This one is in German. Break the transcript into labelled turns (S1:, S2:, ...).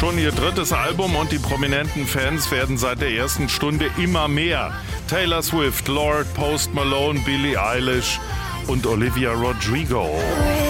S1: schon ihr drittes Album und die prominenten Fans werden seit der ersten Stunde immer mehr. Taylor Swift, Lorde, Post Malone, Billie Eilish und Olivia Rodrigo.